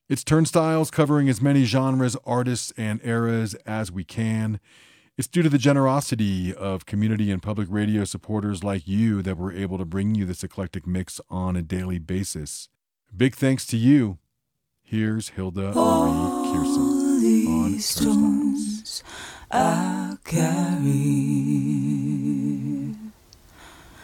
It's Turnstiles, covering as many genres, artists, and eras as we can. It's due to the generosity of community and public radio supporters like you that we're able to bring you this eclectic mix on a daily basis. Big thanks to you. Here's Hilda Marie Kierson on Turnstiles. I carry